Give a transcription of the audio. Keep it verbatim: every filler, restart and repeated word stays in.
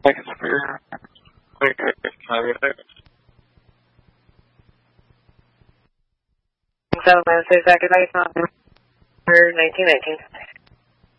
Thanks for your quick time. seven nine six, activate number nineteen nineteen.